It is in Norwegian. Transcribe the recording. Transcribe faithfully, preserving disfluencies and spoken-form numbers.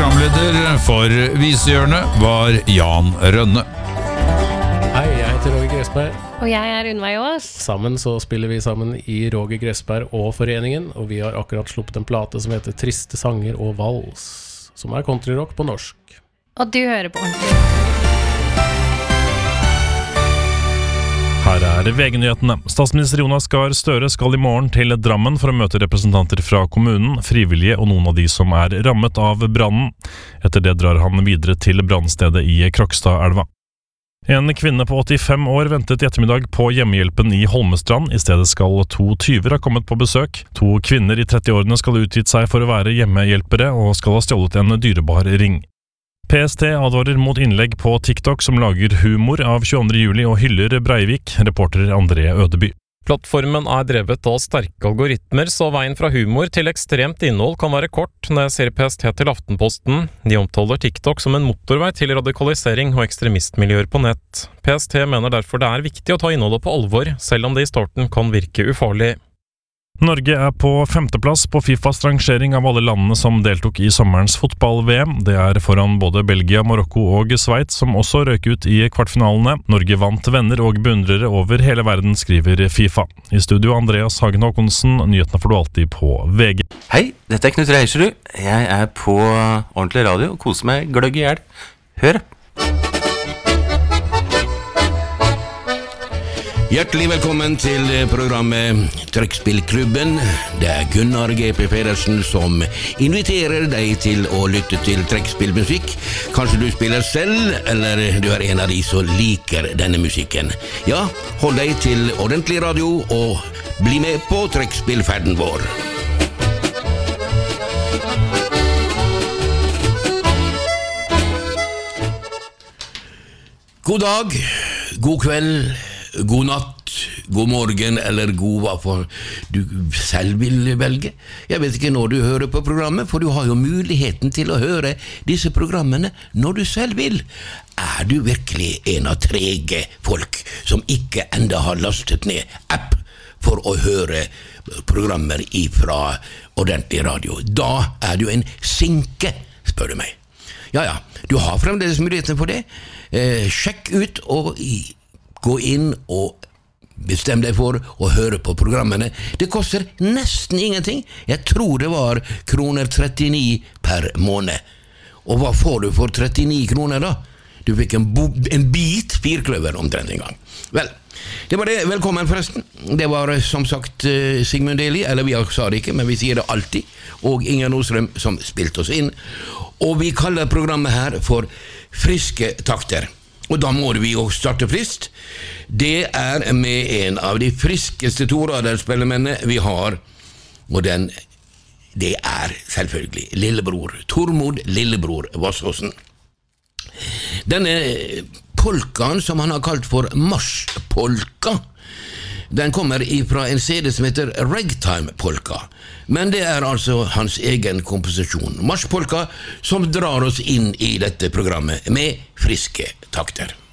Programleder for Visehjørnet var Jan Rønne. Hei, jeg heter Roger Gressberg. Og jeg er Unnveig Ås. Sammen så spiller vi sammen i Roger Gressberg og Foreningen, og vi har akkurat sluppet en plate som heter Triste sanger og vals, som er countryrock på norsk. Og du hører på ordentlig. Her er V G-nyhetene. Statsminister Jonas Gahr Støre skal i morgen til Drammen for å møte representanter fra kommunen, frivillige og noen av de som er rammet av brannen. Etter det drar han videre til brannstedet i Krokstadelva. En kvinne på åttifem år ventet i ettermiddag på hjemmehjelpen i Holmestrand. I stedet skal to tyver ha kommet på besøk. To kvinner i trettiårene skal ha utgitt seg for å være hjemmehjelpere og skal ha stjålet en dyrebar ring. P S T advarer mot innlegg på TikTok som lager humor av tjueandre juli og hyller Breivik, reporter André Ødeby. Plattformen er drevet av sterke algoritmer, så veien fra humor til ekstremt innhold kan være kort, når jeg ser P S T til Aftenposten. De omtaler TikTok som en motorvei til radikalisering og ekstremistmiljøer på nett. P S T mener derfor det er viktig å ta innholdet på alvor, selv om det i starten kan virke ufarlig. Norge er på femteplass på FIFAs rangering av alle landene som deltok i sommerens fotball-V M. Det er foran både Belgia, Marokko og Sveits, som også røk ut i kvartfinalene. Norge vant venner og beundrere over hele verden, skriver FIFA. I studio Andreas Hagen Håkonsen, nyhetene får du alltid på V G. Hei, dette er Knut Reiserud. Jeg er på ordentlig radio og koser meg gløgg i hjel. Hør! Hjertelig velkommen til programmet Trekkspillklubben. Det er Gunnar G P Pedersen som inviterer deg til å lytte til trekkspillmusikk. Kanskje du spiller selv, eller du er en av de som liker denne musikken. Ja, hold deg til ordentlig radio og bli med på trekkspillferden vår. God dag, god kveld, god natt, god morgen eller god hva for du selv vil velge. Jeg vet ikke når du hører på programmet, for du har jo muligheten til å høre disse programmene når du selv vil. Er du virkelig en av trege folk som ikke enda har lastet ned app for å høre programmer ifra ordentlig radio? Da er du en sinke, spør du meg. Ja, ja, du har fremdeles muligheten for det. Eh, sjekk ut og gå inn og bestem deg for å høre på programmene. Det koster nesten ingenting. Jeg tror det var kroner trettini per måned. Og hva får du for trettini kroner da? Du fikk en, bo- en bit firkløver omtrent en gang. Vel, det var det. Velkommen forresten. Det var som sagt uh, Sigmund Deli, eller vi sa det ikke, men vi sier det alltid, og Inger Nordstrøm som spilte oss inn. Og vi kaller programmet her for Friske takter. Og da må vi jo starte frist. Det er med en av de friskeste toraderspillemennene vi har, og den, det er selvfølgelig lillebror, Tormod Lillebror Vassåsen. Denne polkaen som han har kalt for Marspolka, den kommer fra en C D som heter Ragtime Polka, men det er altså hans egen komposisjon, Marspolka, som drar oss inn i dette programmet med friske takter.